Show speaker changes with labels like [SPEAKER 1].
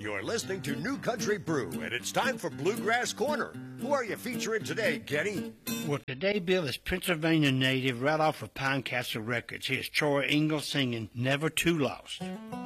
[SPEAKER 1] You're listening to New Country Brew, and it's time for Bluegrass Corner. Who are you featuring today, Kenny?
[SPEAKER 2] Well, today, Bill, is Pennsylvania native right off of Pine Castle Records. Here's Troy Ingalls singing Never Too Lost.